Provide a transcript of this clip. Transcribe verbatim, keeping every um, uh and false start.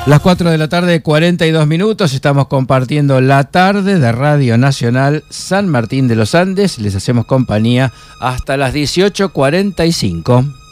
Las cuatro de la tarde, cuarenta y dos minutos, estamos compartiendo la tarde de Radio Nacional San Martín de los Andes. Les hacemos compañía hasta las dieciocho cuarenta y cinco.